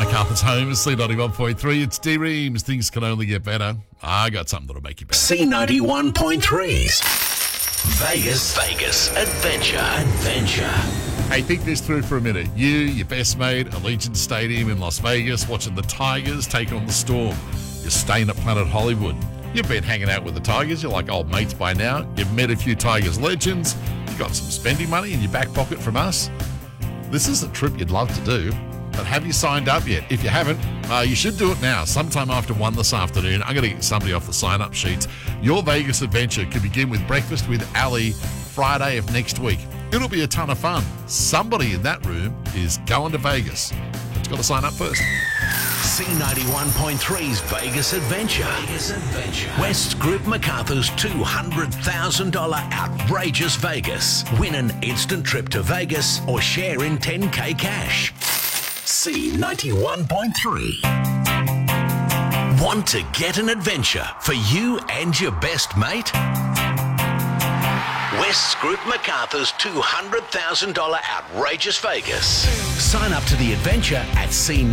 Macarthur's home is C91.3. It's D Reams. Things can only get better. I got something that'll make you better. C91.3's Vegas Adventure. Hey, think this through for a minute. You, your best mate, Allegiant Stadium in Las Vegas, watching the Tigers take on the Storm. You're staying at Planet Hollywood. You've been hanging out with the Tigers. You're like old mates by now. You've met a few Tigers legends. You got some spending money in your back pocket from us. This is a trip you'd love to do, but have you signed up yet? If you haven't, you should do it now. Sometime after 1 this afternoon, I'm going to get somebody off the sign-up sheets. Your Vegas adventure could begin with breakfast with Ali Friday of next week. It'll be a ton of fun. Somebody in that room is going to Vegas. But you've got to sign up first. C91.3's Vegas Adventure. West Group Macarthur's $200,000 outrageous Vegas. Win an instant trip to Vegas or share in 10K cash. C91.3. Want to get an adventure for you and your best mate? West Group Macarthur's $200,000 outrageous Vegas. Sign up to the adventure at C.